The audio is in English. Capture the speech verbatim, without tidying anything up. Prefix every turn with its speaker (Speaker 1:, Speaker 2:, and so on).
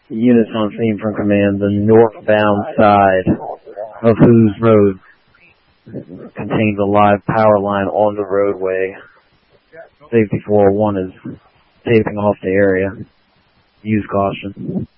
Speaker 1: Units on scene from command, the northbound side of whose road contains a live power line on the roadway. Safety four oh one is taping off the area. Use caution.